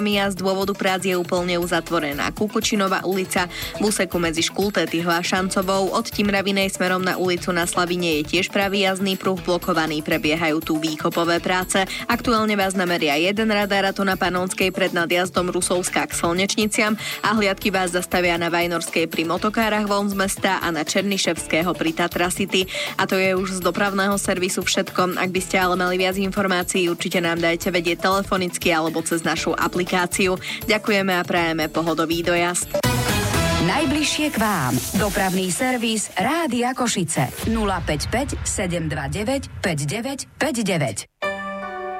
Z dôvodu prác je úplne uzatvorená Kukučinová ulica, v úseku medzi Škultéty a Šancovou od Timravinej smerom na ulicu Na Slavine je tiež pravý jazdný pruh blokovaný, prebiehajú tu výkopové práce. Aktuálne vás nameria jeden radar, a to na Panonskej pred nadjazdom Rusovská k Slnečniciam, a hliadky vás zastavia na Vajnorskej pri motokárach von z mesta a na Černiševského pri Tatra City. A to je už z dopravného servisu všetko. Ak by ste ale mali viac informácií, určite nám dajte vedieť telefonicky alebo cez našu aplikáciu. Ďakujeme a prajeme pohodový dojazd. Najbližšie k vám. Dopravný servis Rádia Košice 055 729 5959.